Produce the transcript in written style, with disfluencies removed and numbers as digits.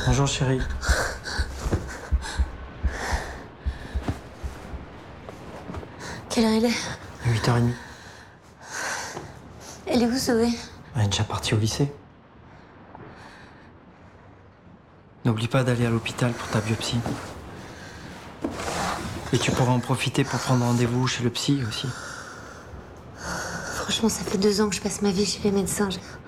Bonjour chérie. Quelle heure il est? 8h30. Elle est où, Zoé? Elle est déjà partie au lycée. N'oublie pas d'aller à l'hôpital pour ta biopsie. Et tu pourras en profiter pour prendre rendez-vous chez le psy aussi. Franchement, ça fait 2 ans que je passe ma vie chez les médecins.